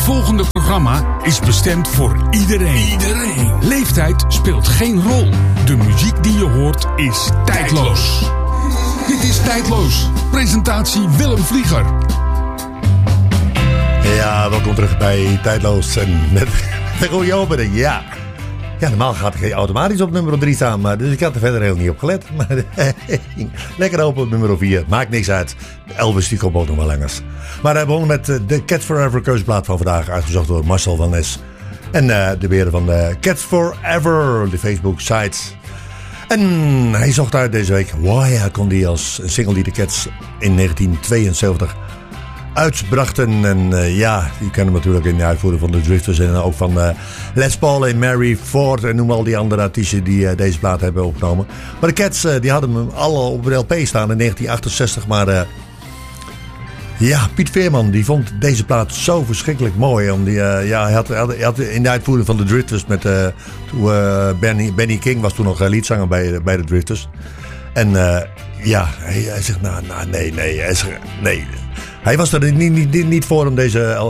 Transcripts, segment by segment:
volgende programma is bestemd voor iedereen. Leeftijd speelt geen rol. De muziek die je hoort is tijdloos. Dit is Tijdloos. Presentatie Willem Vlieger. Ja, welkom terug bij Tijdloos. En met de goede opening, ja. Ja, normaal gaat ik automatisch op nummer 3 staan. Maar, dus ik had er verder heel niet op gelet. Maar lekker open op nummer 4. Maakt niks uit. Elvis die komt ook nog wel langers. Maar hij begon met de Cats Forever keuzeplaat van vandaag. Uitgezocht door Marcel van Nes. En de beren van de Cats Forever. De Facebook sites. En hij zocht uit deze week Why I Con Die als een single die de Cats in 1972 uitbrachten. En ja, je kent hem natuurlijk in de uitvoering van de Drifters en ook van Les Paul en Mary Ford en noem al die andere artiesten die deze plaat hebben opgenomen. Maar de Cats die hadden hem alle op een LP staan in 1968, maar ja, Piet Veerman die vond deze plaat zo verschrikkelijk mooi. Omdat hij had in de uitvoering van de Drifters met Benny King was toen nog leadzanger bij de Drifters. En ja, hij zegt nee. Hij was er niet voor om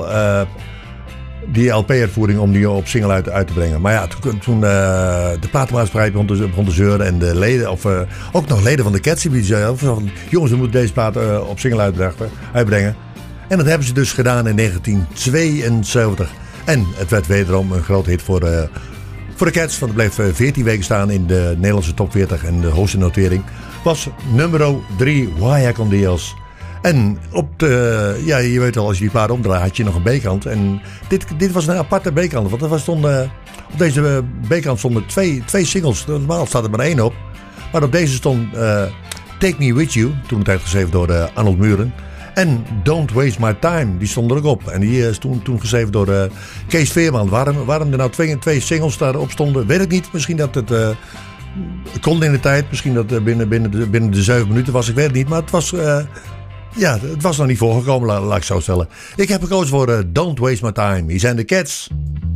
die LP-uitvoering om die op single uit te brengen. Maar ja, toen de platenmaatschappij begon te zeuren en de leden, ook nog leden van de Cats, die zeiden van, jongens, we moeten deze plaat op single uitbrengen. En dat hebben ze dus gedaan in 1972. En het werd wederom een groot hit voor de Cats, want het bleef 14 weken staan in de Nederlandse top 40 en de hoogste notering was nummer 3, Why I Con Die. En op de, ja, je weet wel, als je die plaat omdraait, had je nog een B-kant. En dit was een aparte B-kant. Want op deze B-kant stonden twee singles. Normaal staat er maar 1 op. Maar op deze stond Take Me With You, toen de tijd geschreven door Arnold Muren. En Don't Waste My Time, die stond er ook op. En die is toen geschreven door Kees Veerman. Waarom er nou twee singles daarop stonden, weet ik niet. Misschien dat het kon in de tijd. Misschien dat binnen de 7 minuten was, ik weet het niet. Maar het was... ja, het was nog niet voorgekomen, laat ik zo stellen. Ik heb gekozen voor Don't Waste My Time. Hier zijn de Cats.